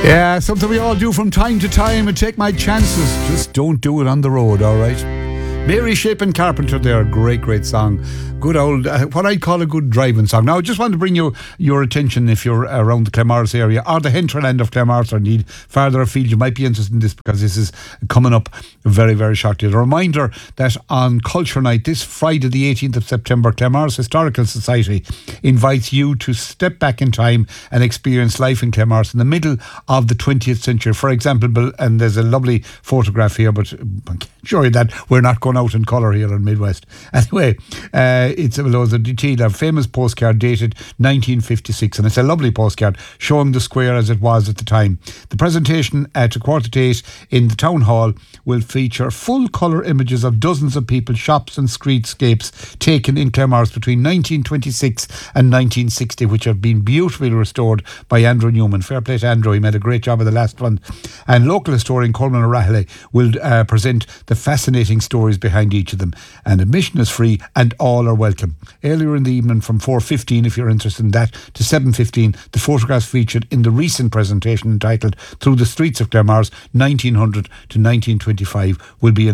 Yeah, something we all do from time to time and take my chances. Just don't do it on the road, all right? Mary Shapin Carpenter there, great song. Good old, what I'd call a good driving song. Now, I just want to bring your attention if you're around the Claremorris area or the hinterland of Claremorris or need farther afield. You might be interested in this because this is coming up very shortly. A reminder that on Culture Night this Friday the 18th of September, Claremorris Historical Society invites you to step back in time and experience life in Claremorris in the middle of the 20th century. For example, and there's a lovely photograph here, but I can't show you that. We're not going out in colour here in Midwest. Anyway, it's a detail, a famous postcard dated 1956, and it's a lovely postcard showing the square as it was at the time. The presentation at 8:15 in the town hall will feature full colour images of dozens of people, shops and streetscapes taken in Claremorris between 1926 and 1960, which have been beautifully restored by Andrew Newman. Fair play to Andrew, he made a great job of the last one. And local historian Coleman O'Rahilly will present the fascinating stories behind each of them. And admission is free and all are welcome. Earlier in the evening from 4:15, if you're interested in that, to 7:15, the photographs featured in the recent presentation entitled Through the Streets of Claremorris 1900 to 1925 will be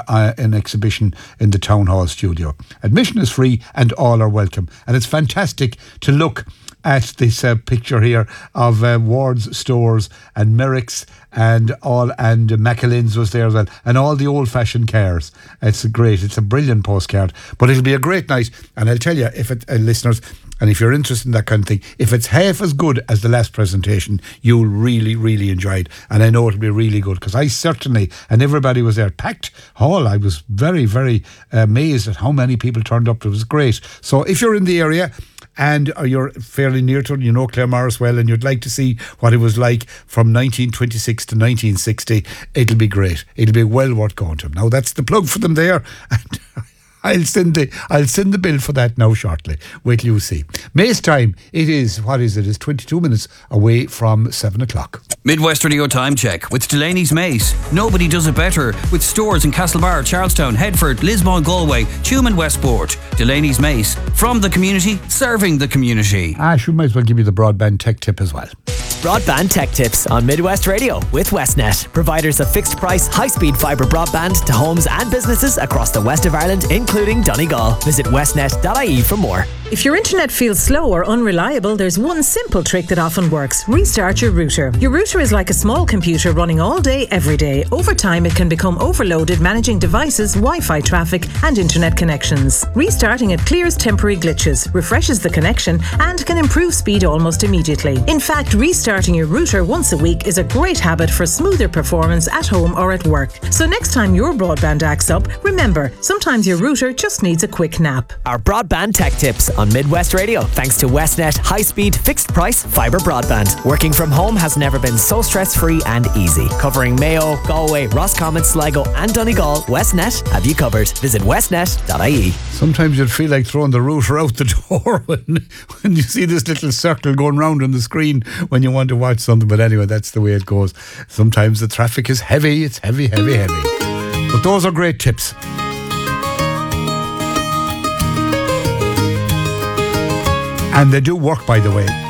an exhibition in the Town Hall studio. Admission is free and all are welcome. And it's fantastic to look at this picture here of Ward's Stores and Merrick's and Macallin's was there as well, and all the old-fashioned cars. It's a brilliant postcard, but it'll be a great night. And I'll tell you, if listeners, and if you're interested in that kind of thing, if it's half as good as the last presentation, you'll really enjoy it. And I know it'll be really good because I certainly, and everybody was there, packed hall. I was very amazed at how many people turned up. It was great. So if you're in the area and you're fairly near to it, you know Claremorris well, and you'd like to see what it was like from 1926 to 1960, it'll be great. It'll be well worth going to. Now that's the plug for them there. And I'll send the bill for that now shortly. Wait till you see. May's time, it's 22 minutes away from 7 o'clock. Midwest Radio Time Check with Delaney's Mace. Nobody does it better, with stores in Castlebar, Charlestown, Headford, Lismore, Galway, Tuam and Westport. Delaney's Mace, from the community, serving the community. She might as well give you the broadband tech tip as well. Broadband Tech Tips on Midwest Radio with Westnet, providers of fixed price, high-speed fibre broadband to homes and businesses across the west of Ireland, including Donegal. Visit westnet.ie for more. If your internet feels slow or unreliable, there's one simple trick that often works. Restart your router. Your router is like a small computer running all day, every day. Over time, it can become overloaded managing devices, Wi-Fi traffic and internet connections. Restarting it clears temporary glitches, refreshes the connection and can improve speed almost immediately. In fact, restarting your router once a week is a great habit for smoother performance at home or at work. So next time your broadband acts up, remember, sometimes your router just needs a quick nap. Our Broadband Tech Tips on Midwest Radio, thanks to Westnet high-speed fixed price fibre broadband. Working from home has never been so stress-free and easy. Covering Mayo, Galway, Roscommon, Sligo and Donegal, Westnet have you covered. Visit westnet.ie. Sometimes you'd feel like throwing the router out the door when you see this little circle going round on the screen when you want to watch something. But anyway, that's the way it goes. Sometimes the traffic is heavy. It's heavy. But those are great tips. And they do work, by the way.